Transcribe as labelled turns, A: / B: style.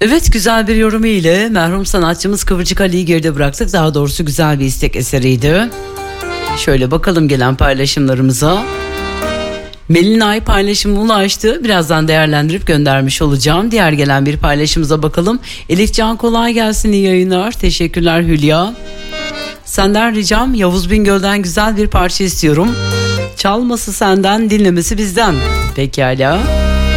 A: Evet, güzel bir yorumu ile merhum sanatçımız Kıvırcık Ali'yi geride bıraktık. Daha doğrusu güzel bir istek eseriydi. Şöyle bakalım gelen paylaşımlarımıza. Melinay paylaşımı ulaştı. Birazdan değerlendirip göndermiş olacağım. Diğer gelen bir paylaşımıza bakalım. Elif Can kolay gelsin, iyi yayınlar. Teşekkürler Hülya. Senden ricam Yavuz Bingöl'den güzel bir parça istiyorum. Çalması senden, dinlemesi bizden. Pekala.